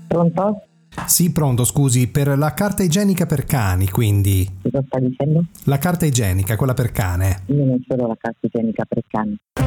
Pronto? Sì, pronto, scusi, per la carta igienica per cani, quindi. Cosa sta dicendo? La carta igienica, quella per cane. Io non sono la carta igienica per cani.